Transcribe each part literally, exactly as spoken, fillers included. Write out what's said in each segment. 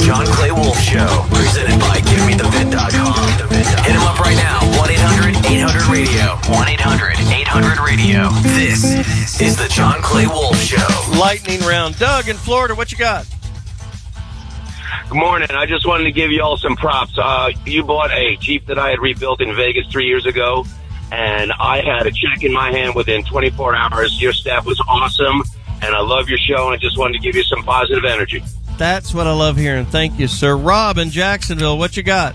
John Clay Wolf Show, presented by Give Me The Vid dot com. Hit him up right now, one eight hundred eight hundred radio. one eight hundred eight hundred radio. This is the John Clay Wolf Show. Lightning round. Doug in Florida, what you got? Good morning. I just wanted to give you all some props. Uh, you bought a Jeep that I had rebuilt in Vegas three years ago, and I had a check in my hand within twenty-four hours. Your staff was awesome, and I love your show, and I just wanted to give you some positive energy. That's what I love hearing. Thank you, sir. Rob in Jacksonville, what you got?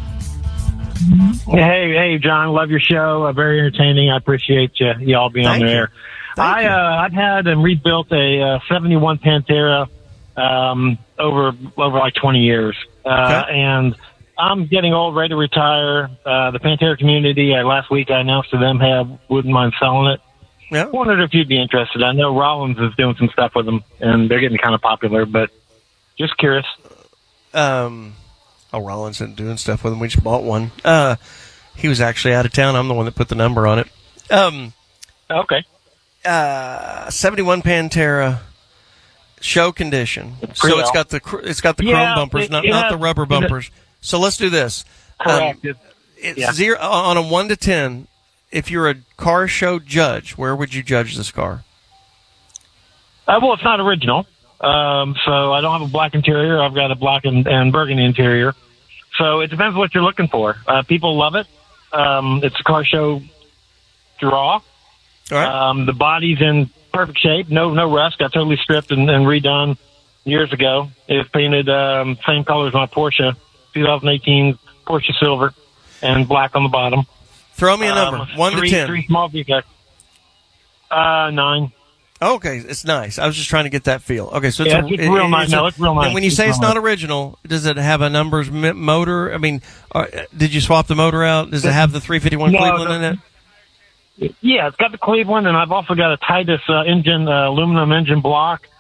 Hey, hey, John, love your show. Uh, very entertaining. I appreciate you, you all being Thank on the you. air. Thank I, you. uh, I've had and rebuilt a uh, seventy-one Pantera um, over over like twenty years, uh, Okay. and I'm getting old, ready to retire. Uh, the Pantera community, uh, last week I announced to them, hey, I wouldn't mind selling it. Yeah. Wondered if you'd be interested. I know Rollins is doing some stuff with them, and they're getting kind of popular, but just curious. Um, oh, Rollins isn't doing stuff with him. We just bought one. Uh, he was actually out of town. I'm the one that put the number on it. Um, Okay. uh, seventy-one Pantera, show condition. Pretty So it's well. got the cr- it's got the Yeah, chrome bumpers, it- not it not has- the rubber it- bumpers. So let's do this. Correct. Um, it's Yeah. zero on a one to ten. If you're a car show judge, where would you judge this car? Uh, well, it's not original, um, so I don't have a black interior. I've got a black and, and burgundy interior. So it depends what you're looking for. Uh, people love it. Um, it's a car show draw. All right. Um, the body's in perfect shape. No, no rust. Got totally stripped and, and redone years ago. It was painted um, same color as my Porsche, twenty eighteen Porsche Silver, and black on the bottom. Throw me a number, Um, one three, to ten. Three small defects. Uh, nine. Okay, it's nice. I was just trying to get that feel. Okay, so it's, Yeah, a, it's real nice. a- No, it's real nice. And when you It's say real it's not nice. original, does it have a numbers m- motor? I mean, uh, did you swap the motor out? Does it have the three fifty-one No, Cleveland no. in it? Yeah, it's got the Cleveland, and I've also got a Titus uh, engine, uh, aluminum engine block.